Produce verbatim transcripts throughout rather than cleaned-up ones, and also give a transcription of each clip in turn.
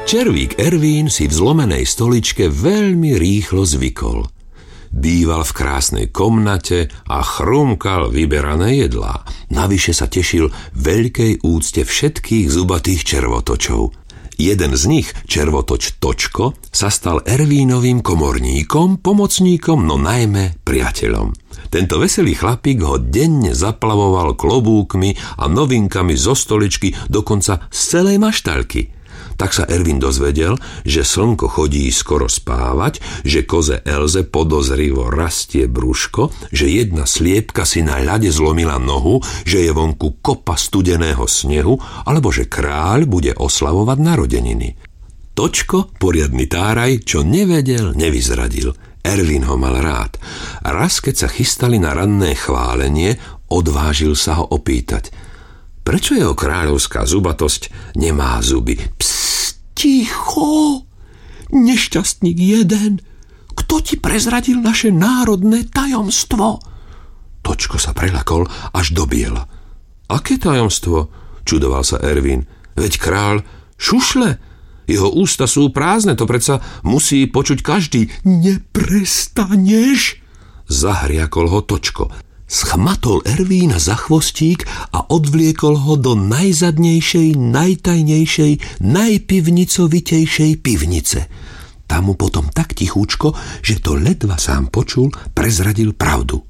Červík Ervín si v zlomenej stoličke veľmi rýchlo zvykol. Býval v krásnej komnate a chrumkal vyberané jedlá. Navyše sa tešil veľkej úcte všetkých zubatých červotočov. Jeden z nich, červotoč Točko, sa stal Ervínovým komorníkom, pomocníkom, no najmä priateľom. Tento veselý chlapík ho denne zaplavoval klobúkmi a novinkami zo stoličky, dokonca z celej maštaľky. Tak sa Ervín dozvedel, že slnko chodí skoro spávať, že koze Elze podozrivo rastie brúško, že jedna sliepka si na ľade zlomila nohu, že je vonku kopa studeného snehu, alebo že kráľ bude oslavovať narodeniny. Točko, poriadny táraj, čo nevedel, nevyzradil. Ervín ho mal rád. Raz, keď sa chystali na ranné chválenie, odvážil sa ho opýtať: prečo jeho kráľovská zubatosť nemá zuby? Psst, ticho! Nešťastník jeden! Kto ti prezradil naše národné tajomstvo? Točko sa prelakol až do biela. Aké tajomstvo? Čudoval sa Ervín. Veď kráľ šušle. Jeho ústa sú prázdne, to predsa musí počuť každý. Neprestaneš? Zahriakol ho Točko. Schmatol Ervína za chvostík a odvliekol ho do najzadnejšej, najtajnejšej, najpivnicovitejšej pivnice. Tam mu potom tak tichúčko, že to ledva sám počul, prezradil pravdu.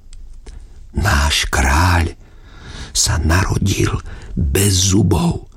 Náš kráľ sa narodil bez zubov.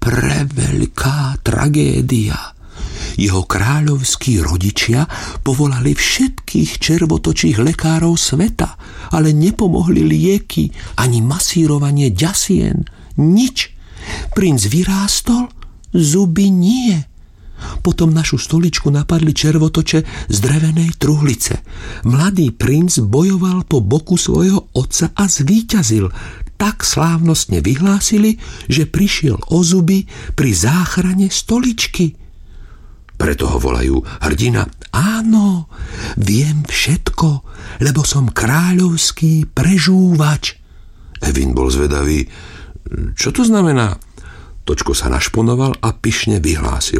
Preveľká tragédia. Jeho kráľovskí rodičia povolali všetkých červotočích lekárov sveta, ale nepomohli lieky ani masírovanie ďasien. Nič. Princ vyrástol, zuby nie. Potom našu stoličku napadli červotoče z drevenej truhlice. Mladý princ bojoval po boku svojho otca a zvíťazil. Tak slávnostne vyhlásili, že prišiel o zuby pri záchrane stoličky. Preto ho volajú hrdina. Áno, viem všetko, lebo som kráľovský prežúvač. Ervín bol zvedavý. Čo to znamená? Točko sa našponoval a pyšne vyhlásil.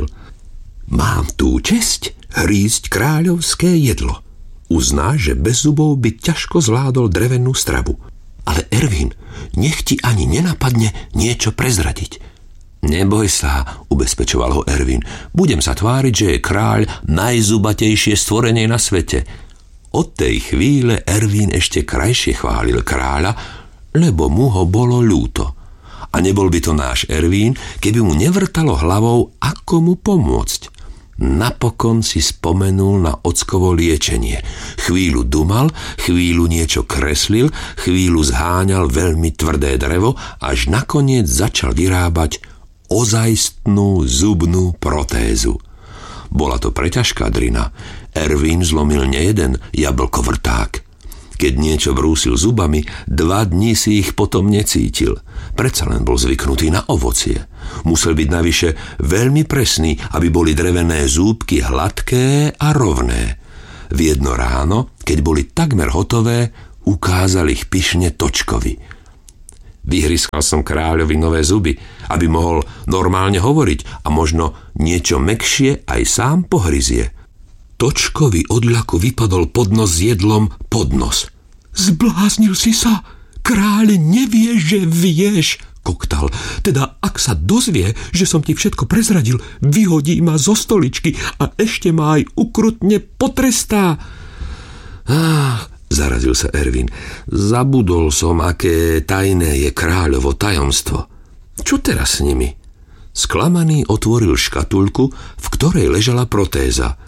Mám tú česť hrísť kráľovské jedlo. Uzná, že bez zubov by ťažko zvládol drevenú stravu. Ale Ervín, nech ti ani nenapadne niečo prezradiť. Neboj sa, ubezpečoval ho Ervín. Budem sa tváriť, že je kráľ najzubatejšie stvorenie na svete. Od tej chvíle Ervín ešte krajšie chválil kráľa, lebo mu ho bolo ľúto. A nebol by to náš Ervín, keby mu nevrtalo hlavou, ako mu pomôcť. Napokon si spomenul na ockovo liečenie. Chvíľu dumal, chvíľu niečo kreslil, chvíľu zháňal veľmi tvrdé drevo, až nakoniec začal vyrábať ozajstnú zubnú protézu. Bola to preťažká drina. Ervín zlomil nejeden jablkovrták. Keď niečo brúsil zubami, dva dni si ich potom necítil. Predsa len bol zvyknutý na ovocie. Musel byť navyše veľmi presný, aby boli drevené zúbky hladké a rovné. V jedno ráno, keď boli takmer hotové, ukázal ich pyšne Točkovi. Vyhryskal som kráľovi nové zuby, aby mohol normálne hovoriť a možno niečo mäkšie aj sám pohryzie. Točkovi od ľaku vypadol podnos s jedlom pod nos. Zbláznil si sa? Kráľ nevie, že vieš, koktal. Teda, ak sa dozvie, že som ti všetko prezradil, vyhodí ma zo stoličky a ešte ma aj ukrutne potrestá. Ach, zarazil sa Ervín. Zabudol som, aké tajné je kráľovo tajomstvo. Čo teraz s nimi? Sklamaný otvoril škatulku, v ktorej ležala protéza.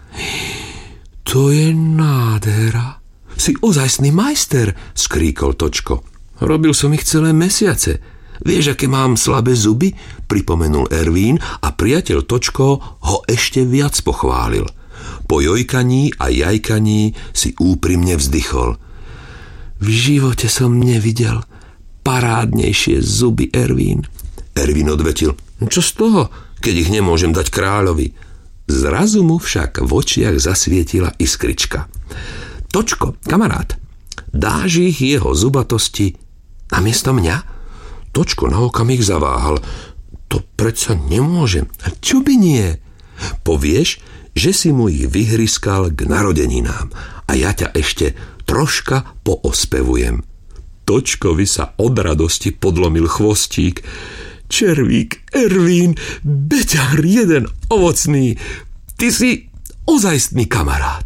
To je nádhera. Si ozajstný majster, skríkol Točko. Robil som ich celé mesiace. Vieš, aké mám slabé zuby? Pripomenul Ervín a priateľ Točko ho ešte viac pochválil. Po jojkaní a jajkaní si úprimne vzdychol. V živote som nevidel parádnejšie zuby, Ervín. Ervín odvetil. Čo z toho, keď ich nemôžem dať kráľovi? Zrazu mu však v očiach zasvietila iskrička. Točko, kamarát, dáš ich jeho zubatosti namiesto mňa? Točko na okamih zaváhal. To predsa nemôžem. Čo by nie? Povieš, že si mu ich vyhryskal k narodeninám a ja ťa ešte troška poospevujem. Točkovi sa od radosti podlomil chvostík. Červík, Ervín, beťar jeden ovocný, ty si ozajstný kamarát.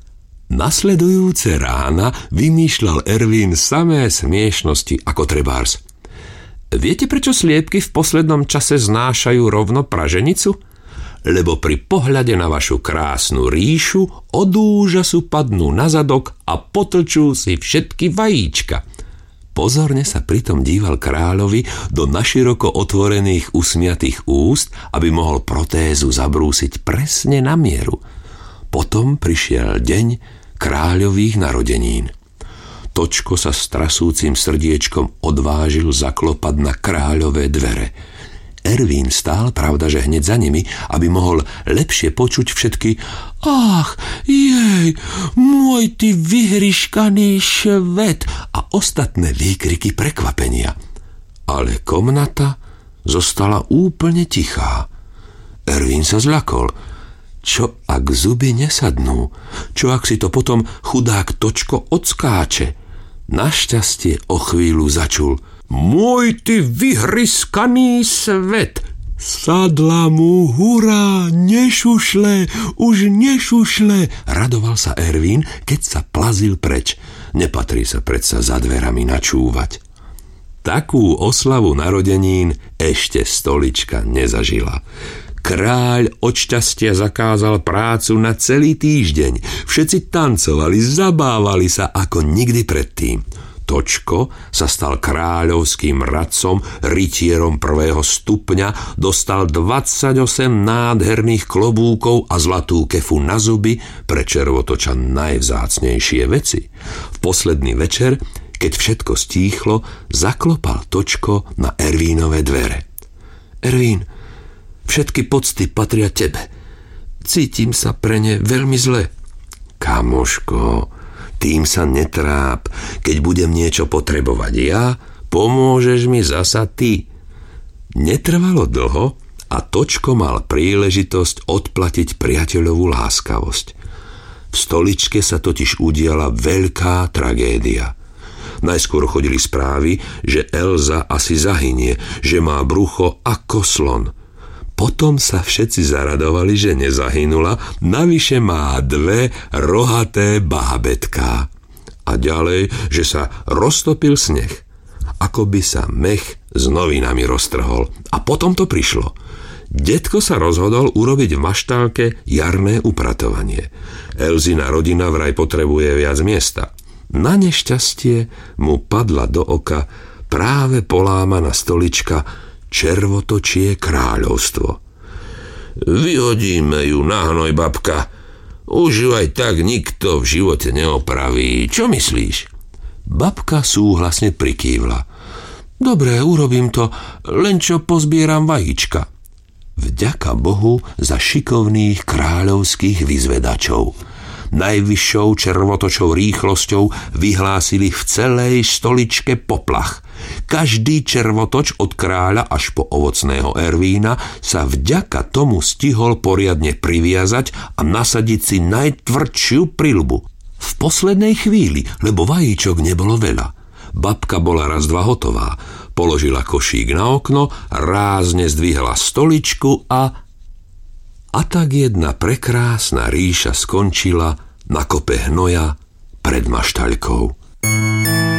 Nasledujúce rána vymýšľal Ervín samé smiešnosti ako trebárs. Viete, prečo sliepky v poslednom čase znášajú rovno praženicu? Lebo pri pohľade na vašu krásnu ríšu od úžasu padnú na zadok a potlčú si všetky vajíčka. Pozorne sa pritom díval kráľovi do naširoko otvorených usmiatých úst, aby mohol protézu zabrúsiť presne na mieru. Potom prišiel deň kráľových narodenín. Točko sa s trasúcim srdiečkom odvážil zaklopať na kráľové dvere. Ervín stál, pravda, že hneď za nimi, aby mohol lepšie počuť všetky ach, jej, môj ty vyhryškaný švet a ostatné výkriky prekvapenia. Ale komnata zostala úplne tichá. Ervín sa zľakol. Čo ak zuby nesadnú? Čo ak si to potom chudák Točko odskáče? Našťastie o chvíľu začul. Môj ty vyhryskaný svet! Sadla mu, hurá, nešušle, už nešušle, radoval sa Ervín, keď sa plazil preč. Nepatrí sa predsa za dverami načúvať. Takú oslavu narodenín ešte stolička nezažila. Kráľ od šťastia zakázal prácu na celý týždeň. Všetci tancovali, zabávali sa ako nikdy predtým. Točko sa stal kráľovským radcom, rytierom prvého stupňa, dostal dvadsaťosem nádherných klobúkov a zlatú kefu na zuby, pre červotoča najvzácnejšie veci. V posledný večer, keď všetko stíchlo, zaklopal Točko na Ervínove dvere. Ervín, všetky pocty patria tebe. Cítim sa pre ne veľmi zle. Kamoško, tým sa netráp. Keď budem niečo potrebovať ja, pomôžeš mi zasa ty. Netrvalo dlho a Točko mal príležitosť odplatiť priateľovú láskavosť. V stoličke sa totiž udiala veľká tragédia. Najskôr chodili správy, že Elza asi zahynie, že má brucho ako slon. Potom sa všetci zaradovali, že nezahynula, navyše má dve rohaté bábätká. A ďalej, že sa roztopil sneh, ako by sa mech s novinami roztrhol. A potom to prišlo. Detko sa rozhodol urobiť v maštálke jarné upratovanie. Elzina rodina vraj potrebuje viac miesta. Na nešťastie mu padla do oka práve polámaná stolička Červotočie kráľovstvo. Vyhodíme ju na hnoj, babka. Už ju aj tak nikto v živote neopraví. Čo myslíš? Babka súhlasne prikývla. Dobre, urobím to, len čo pozbieram vajíčka. Vďaka Bohu za šikovných kráľovských vyzvedačov. Najvyššou červotočou rýchlosťou vyhlásili v celej stoličke poplach. Každý červotoč od kráľa až po ovocného Ervína sa vďaka tomu stihol poriadne priviazať a nasadiť si najtvrdšiu priľbu. V poslednej chvíli, lebo vajíčok nebolo veľa. Babka bola raz dva hotová. Položila košík na okno, rázne zdvihla stoličku a... A tak jedna prekrásna ríša skončila na kope hnoja pred maštaľkou.